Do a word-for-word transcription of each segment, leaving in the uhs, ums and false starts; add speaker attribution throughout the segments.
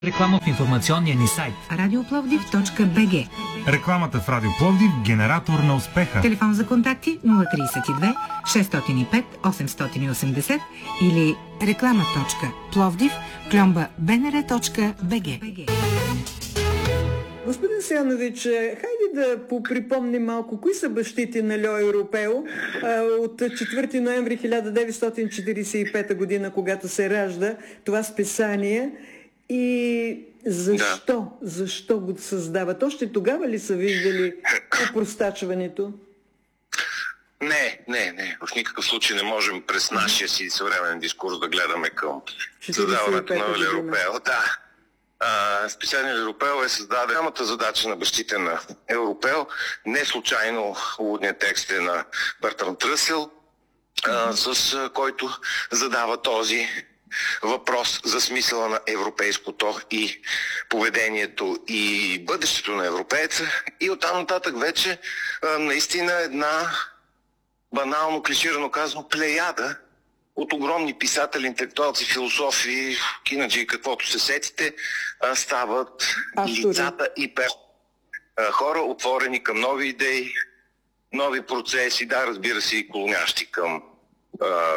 Speaker 1: Реклама в информационния ни сайт
Speaker 2: радиопловдив точка би джи.
Speaker 3: Рекламата в Радио Пловдив – генератор на успеха.
Speaker 2: Телефон за контакти нула три две шест нол пет осем осем нол или реклама.пловдив кльомба бнр точка би джи.
Speaker 4: Господин Сянович, хайде да поприпомним малко, кои са бащите на Льо Европео от четвърти ноември хиляда деветстотин четиридесет и пета година, когато се ражда това списание. И защо? Да. Защо го създават? Още тогава ли са виждали опростачването?
Speaker 5: Не, не, не. В никакъв случай не можем през нашия си съвременен дискурс да гледаме към създаването на Европео. Да. А, специален Европео е създаден. Голямата задача на бащите на Европео. Не случайно уводният текст е на Бертранд Ръсел, а, с който задава този въпрос за смисъла на европейското и поведението и бъдещето на европейца. И оттам нататък вече а, наистина една банално клиширано казано плеяда от огромни писатели, интелектуалци, философи, кинаджи, каквото се сетите, а, стават Автори. лицата и пер... а, хора, отворени към нови идеи, нови процеси, да, разбира се, и клонящи към а,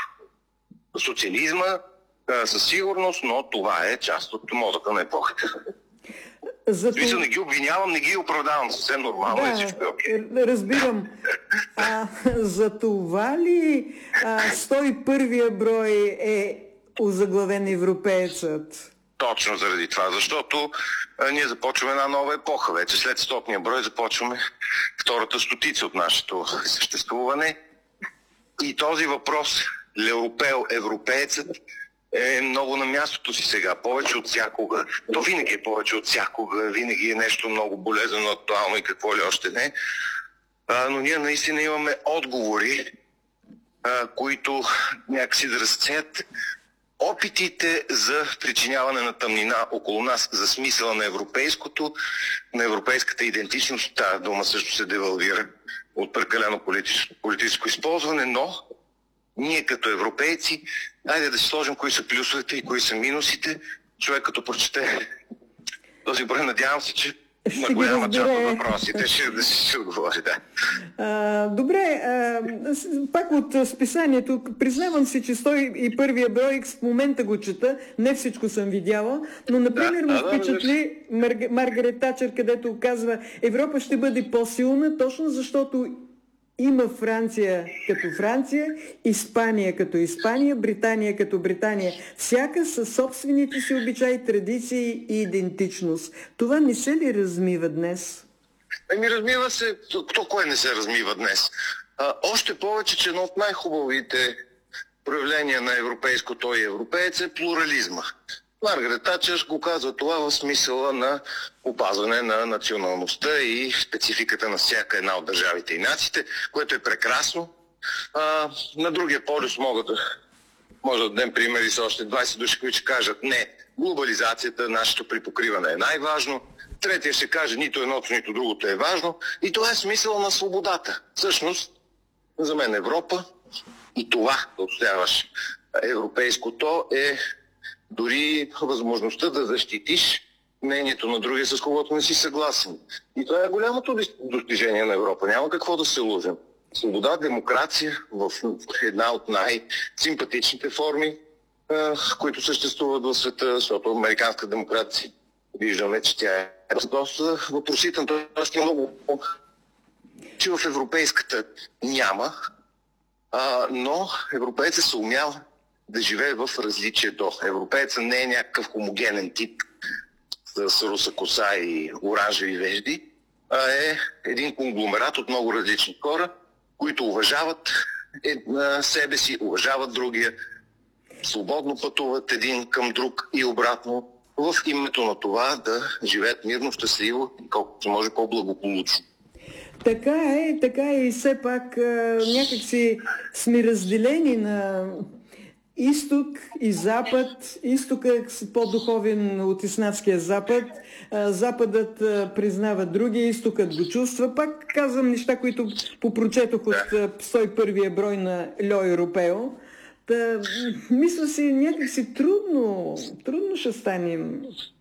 Speaker 5: социализма, а, със сигурност, но това е част от мозъка на епохата.
Speaker 4: За
Speaker 5: това... не ги обвинявам, не ги оправдавам, съвсем нормално
Speaker 4: да,
Speaker 5: е всичко. Okay.
Speaker 4: Разбирам. А, за това ли а, сто и първия брой е озаглавен европеецът?
Speaker 5: Точно заради това, защото а, ние започваме една нова епоха вече. След стотния брой започваме втората стотица от нашето съществуване. И този въпрос, Л'Europeo, европеецът, е много на мястото си сега, повече от всякога. То винаги е повече от всякога, винаги е нещо много болезнено, актуално и какво ли още не. А, но ние наистина имаме отговори, а, които някакси да разцеят опитите за причиняване на тъмнина около нас, за смисъла на европейското, на европейската идентичност. Тази дума също се девалвира от прекалено политическо, политическо използване, но ние като европейци, дайде да си сложим кои са плюсовете и кои са минусите. Човек като прочете този брой, надявам се, че ще на голяма част от въпросите ще да си ще отговори, да.
Speaker 4: А, добре, а, пак от списанието, признавам си, че сто и първия брой в момента го чета, не всичко съм видяла, но например
Speaker 5: да,
Speaker 4: ме
Speaker 5: да,
Speaker 4: впечатли
Speaker 5: да,
Speaker 4: Марг... Маргарет Тачър, където казва: Европа ще бъде по-силна, точно защото има Франция като Франция, Испания като Испания, Британия като Британия. Всяка със собствените си обичаи, традиции и идентичност. Това не се ли размива днес?
Speaker 5: Ами размива се, то кой не се размива днес? А, още повече, че едно от най-хубавите проявления на европейското и европеец е плурализма. Маргарет Тачър го казва това в смисъла на опазване на националността и спецификата на всяка една от държавите и нациите, което е прекрасно. А, на другия полюс мога да, може да дадем примери с още двайсет души, които ще кажат: не, глобализацията, нашето припокриване е най-важно. Третия ще каже: нито едното, нито другото е важно. И това е смисъл на свободата. Всъщност, за мен Европа и това да отстояваш европейското е дори възможността да защитиш мнението на другия, с когото не си съгласен. И това е голямото достижение на Европа. Няма какво да се лъжем. Свобода, демокрация в една от най-симпатичните форми, които съществуват в света, защото американска демокрация виждаме, че тя е доста въпросителна. Тоест много, че в европейската няма, но европейцът се умява да живее в различието. Европееца не е някакъв хомогенен тип с руса коса и оранжеви вежди, а е един конгломерат от много различни хора, които уважават себе си, уважават другия, свободно пътуват един към друг и обратно, в името на това да живеят мирно, щастливо и колкото може по-благополучно.
Speaker 4: Така е, така е и все пак някак си сме разделени на изток и запад. Изток е по-духовен от ислямския запад. Западът признава другия, изтокът го чувства. Пак казвам неща, които попрочетох от сто и първия брой на Льо Европео. Та, мисля си, някак си трудно, трудно ще станем